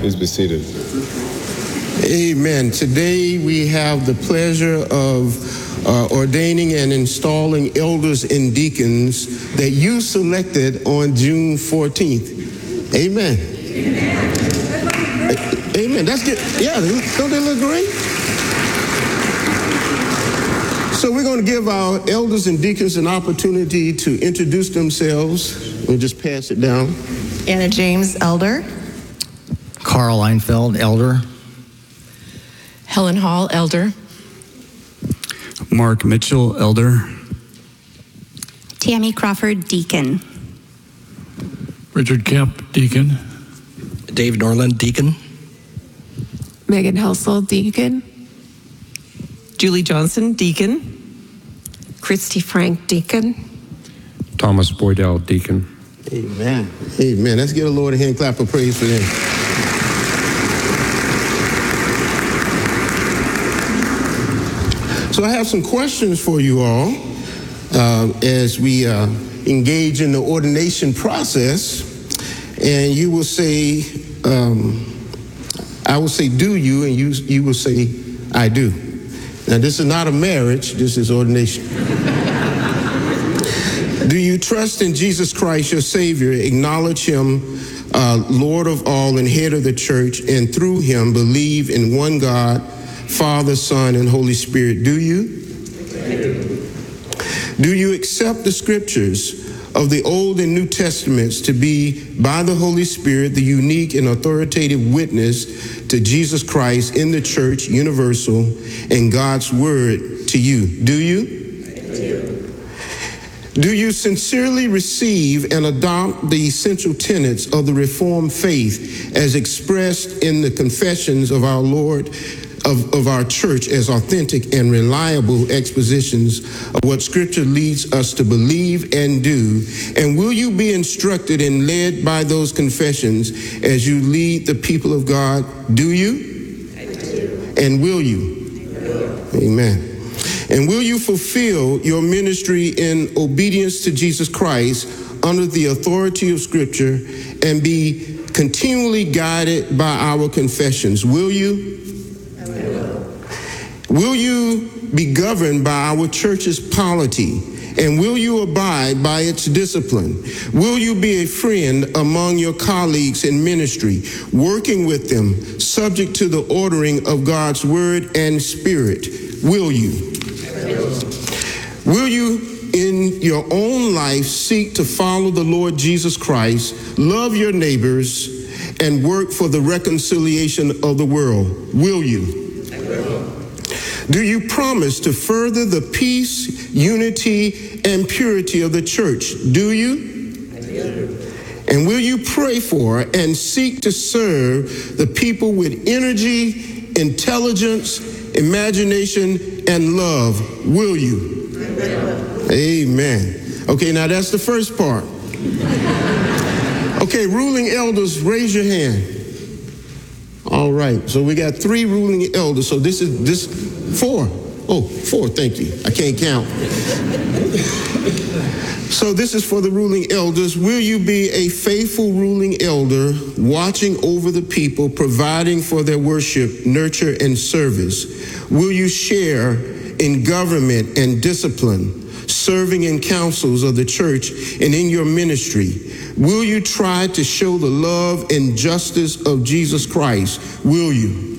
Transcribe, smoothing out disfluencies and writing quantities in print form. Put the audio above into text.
Please be seated. Amen. Today we have the pleasure of ordaining and installing elders and deacons that you selected on June 14th. Amen. Amen. That's good. Yeah, don't they look great? So we're going to give our elders and deacons an opportunity to introduce themselves. We'll just pass it down. Anna James, elder. Carl Einfeld, elder. Helen Hall, elder. Mark Mitchell, elder. Tammy Crawford, deacon. Richard Kemp, deacon. Dave Norland, deacon. Megan Helsel, deacon. Julie Johnson, deacon. Christy Frank, deacon. Thomas Boydell, deacon. Amen. Amen. Let's give the Lord a hand clap of praise for them. So I have some questions for you all as we engage in the ordination process. And you will say, I will say, do you? And you will say, I do. Now, this is not a marriage. This is ordination. Do you trust in Jesus Christ, your Savior, acknowledge him, Lord of all and head of the church, and through him believe in one God, Father, Son, and Holy Spirit? Do you? Do you accept the scriptures of the Old and New Testaments to be, by the Holy Spirit, the unique and authoritative witness to Jesus Christ in the church, universal, and God's word to you? Do you? Do you sincerely receive and adopt the essential tenets of the Reformed faith as expressed in the confessions of our Lord, of our church, as authentic and reliable expositions of what Scripture leads us to believe and do? And will you be instructed and led by those confessions as you lead the people of God? Do you? I do. And will you? I will. Amen. And will you fulfill your ministry in obedience to Jesus Christ under the authority of Scripture and be continually guided by our confessions? Will you? Will you be governed by our church's polity? And will you abide by its discipline? Will you be a friend among your colleagues in ministry, working with them, subject to the ordering of God's word and spirit? Will you? Will you, in your own life, seek to follow the Lord Jesus Christ, love your neighbors, and work for the reconciliation of the world? Will you? Do you promise to further the peace, unity, and purity of the church? Do you? I do. And will you pray for and seek to serve the people with energy, intelligence, imagination, and love? Will you? I will. Amen. Okay, now that's the first part. Okay, ruling elders, raise your hand. All right, so we got 3 ruling elders. So this is 4. Oh, 4, thank you. I can't count. So this is for the ruling elders. Will you be a faithful ruling elder, watching over the people, providing for their worship, nurture, and service? Will you share in government and discipline, serving in councils of the church and in your ministry? Will you try to show the love and justice of Jesus Christ? Will you?